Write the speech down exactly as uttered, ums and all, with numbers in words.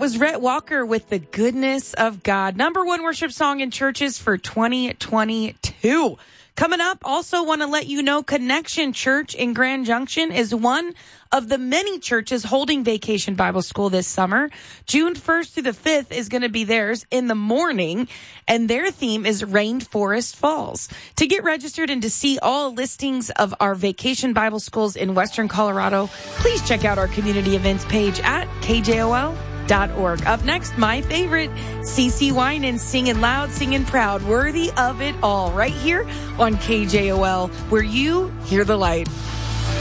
was Rhett Walker with The Goodness of God. Number one worship song in churches for twenty twenty-two. Coming up, also want to let you know Connection Church in Grand Junction is one of the many churches holding Vacation Bible School this summer. June first through the fifth is going to be theirs in the morning, and their theme is Rainforest Falls. To get registered and to see all listings of our Vacation Bible Schools in Western Colorado, please check out our community events page at K J O L dot org. Up next, my favorite, CeCe Winans singing loud, singing proud, worthy of it all, right here on K J O L, where you hear the light.